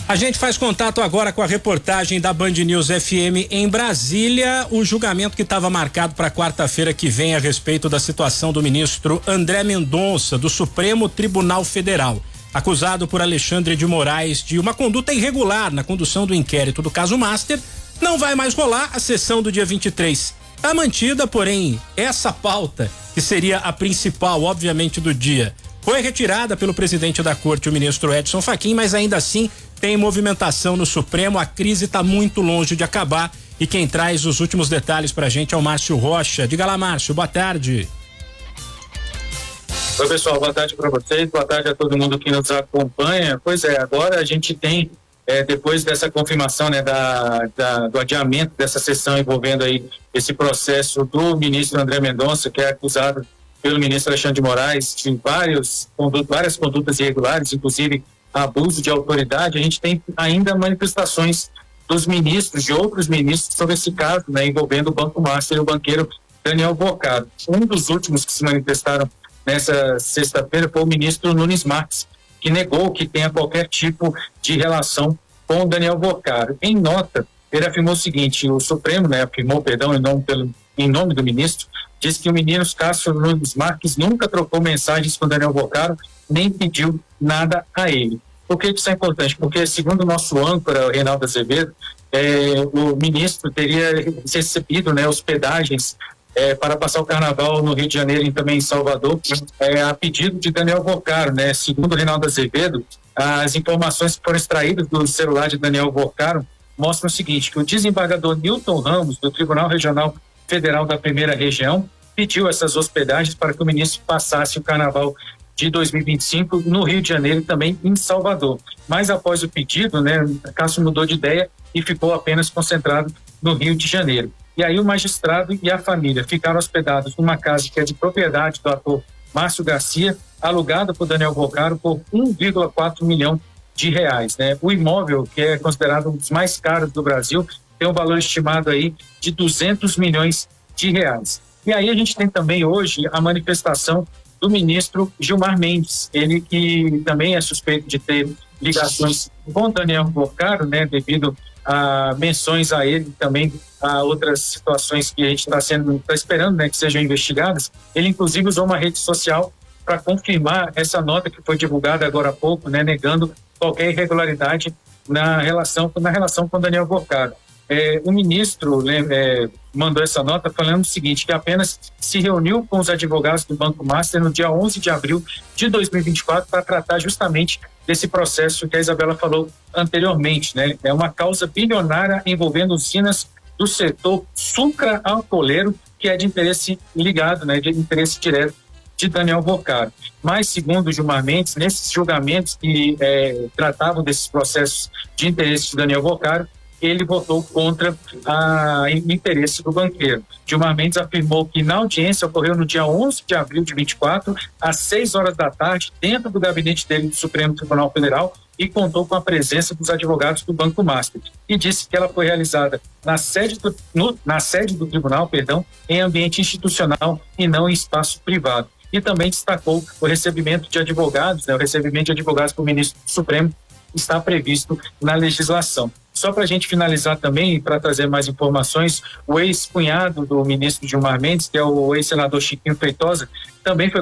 A gente faz contato agora com a reportagem da Band News FM em Brasília. O julgamento que estava marcado para quarta-feira que vem a respeito da situação do ministro André Mendonça, do Supremo Tribunal Federal, acusado por Alexandre de Moraes de uma conduta irregular na condução do inquérito do caso Master, não vai mais rolar. A sessão do dia 23 está mantida, porém essa pauta, que seria a principal, obviamente, do dia, foi retirada pelo presidente da corte, o ministro Edson Fachin, mas ainda assim tem movimentação no Supremo. A crise está muito longe de acabar e quem traz os últimos detalhes pra gente é o Márcio Rocha. Diga lá, Márcio, boa tarde. Oi, pessoal, boa tarde para vocês, boa tarde a todo mundo que nos acompanha. Pois é, agora a gente tem, depois dessa confirmação, né, do adiamento dessa sessão envolvendo aí esse processo do ministro André Mendonça, que é acusado pelo ministro Alexandre de Moraes de várias condutas irregulares, inclusive abuso de autoridade. A gente tem ainda manifestações dos ministros, de outros ministros, sobre esse caso, né, envolvendo o Banco Master e o banqueiro Daniel Boccaro. Um dos últimos que se manifestaram nessa sexta-feira foi o ministro Nunes Marques, que negou que tenha qualquer tipo de relação com o Daniel Boccaro. Em nota, ele afirmou o seguinte: o Supremo, né, afirmou, perdão, em nome do ministro, disse que o ministro Cássio Nunes Marques nunca trocou mensagens com o Daniel Boccaro, nem pediu nada a ele. Por que isso é importante? Porque, segundo o nosso âncora, o Reinaldo Azevedo, o ministro teria recebido, né, hospedagens para passar o carnaval no Rio de Janeiro e também em Salvador, a pedido de Daniel Boccaro, né? Segundo o Reinaldo Azevedo, as informações que foram extraídas do celular de Daniel Boccaro mostram o seguinte: que o desembargador Newton Ramos, do Tribunal Regional Federal da Primeira Região, pediu essas hospedagens para que o ministro passasse o carnaval de 2025 no Rio de Janeiro e também em Salvador. Mas após o pedido, né, Cássio mudou de ideia e ficou apenas concentrado no Rio de Janeiro. E aí o magistrado e a família ficaram hospedados numa casa que é de propriedade do ator Márcio Garcia, alugada por Daniel Boccaro por 1,4 milhão de reais, né? O imóvel, que é considerado um dos mais caros do Brasil, tem um valor estimado aí de 200 milhões de reais. E aí a gente tem também hoje a manifestação do ministro Gilmar Mendes, ele que também é suspeito de ter ligações com Daniel Boccaro, né, devido a menções a ele, também a outras situações que a gente está esperando, né, que sejam investigadas. Ele inclusive usou uma rede social para confirmar essa nota que foi divulgada agora há pouco, né, negando qualquer irregularidade na relação com Daniel Boccaro. O ministro mandou essa nota falando o seguinte: que apenas se reuniu com os advogados do Banco Master no dia 11 de abril de 2024 para tratar justamente desse processo que a Isabela falou anteriormente, né? É uma causa bilionária envolvendo usinas do setor sucra-alcooleiro, que é de interesse ligado, né, de interesse direto de Daniel Boccaro. Mas, segundo Gilmar Mendes, nesses julgamentos que tratavam desses processos de interesse de Daniel Boccaro, ele votou contra o interesse do banqueiro. Gilmar Mendes afirmou que na audiência ocorreu no dia 11 de abril de 24, às 6 horas da tarde, dentro do gabinete dele do Supremo Tribunal Federal, e contou com a presença dos advogados do Banco Master. E disse que ela foi realizada na sede do tribunal, em ambiente institucional e não em espaço privado. E também destacou o recebimento de advogados, né? O recebimento de advogados para o ministro do Supremo está previsto na legislação. Só para a gente finalizar também, para trazer mais informações, o ex-cunhado do ministro Gilmar Mendes, que é o ex-senador Chiquinho Feitosa, também foi